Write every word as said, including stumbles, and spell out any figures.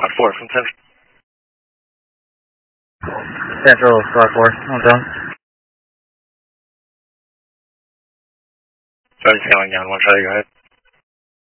Uh, four from ten. Central, star four, on down. Sorry, sailing down one, try to go ahead.